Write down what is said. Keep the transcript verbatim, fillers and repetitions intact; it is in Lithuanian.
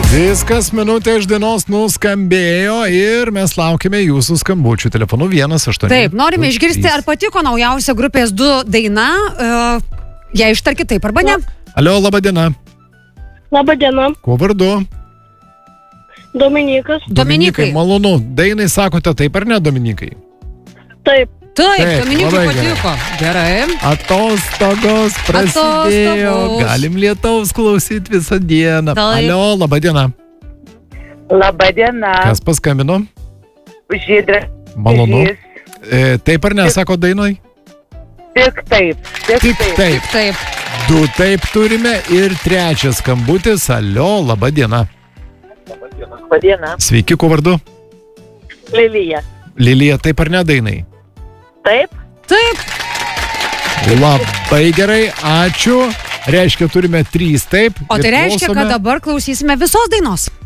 Viskas, minutė iš dienos nuskambėjo ir mes laukime jūsų skambučių telefonu vienas aštuoni. Taip, norime išgirsti, ar patiko naujausia grupės du daina. Uh, ją ištarkit taip arba ne. Alio, laba diena. Labą dieną. Kuo vardu? Dominikas. Dominikai. Malonu. Dainai sakote taip ar ne, Dominikai? Taip. Taip, Taip, Dominikai labai patiko. Gerai. Atostogos prasidėjo. Atostogos. Galim lietaus klausyti visą dieną. Taip. Alio, laba diena. Labą dieną. Kas paskambino? Žydra. Malonu. Žys. E, taip ar ne, sako dainoj? Tik taip. Tik, Tik taip. taip. Taip. Du taip turime ir trečias skambutis. Alio, laba diena. Labą dieną. Sveiki, kuo vardu? Lilija. Lilija, taip ar ne dainai? Taip. Taip. Labai gerai, ačiū. Reiškia, turime trys taip. O ir tai reiškia, klausome. kad dabar klausysime visos dainos.